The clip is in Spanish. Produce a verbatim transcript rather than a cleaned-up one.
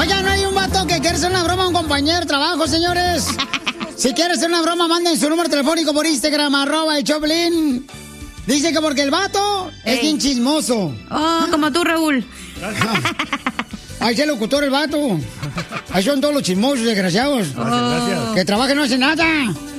Oigan, no hay un vato que quiere hacer una broma a un compañero de trabajo, señores. Si quiere hacer una broma, manden su número telefónico por Instagram, arroba el Choplin. Dice que porque el vato Ey. es bien chismoso. Oh, como tú, Raúl. Ahí es el locutor, el vato. Ahí son todos los chismosos, desgraciados. Gracias, gracias. Que trabajan no hacen nada.